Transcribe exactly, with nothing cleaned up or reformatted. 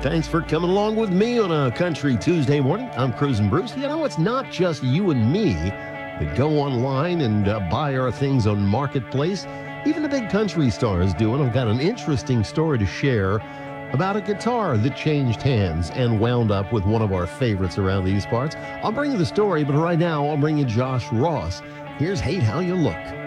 Thanks for coming along with me on a Country Tuesday morning. I'm Cruising Bruce. You know, it's not just you and me that go online and uh, buy our things on Marketplace. Even the big country stars do, and I've got an interesting story to share about a guitar that changed hands and wound up with one of our favorites around these parts. I'll bring you the story, but right now I'll bring you Josh Ross. Here's Hate How You Look.